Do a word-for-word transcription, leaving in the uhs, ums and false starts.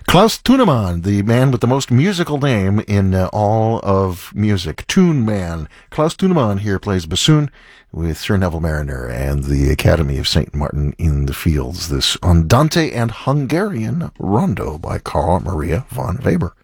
Klaus Tunemann, the man with the most musical name in uh, all of music. Tune Man. Klaus Tunemann here plays bassoon with Sir Neville Mariner and the Academy of Saint Martin in the Fields. This Andante and Hungarian Rondo by Carl Maria von Weber.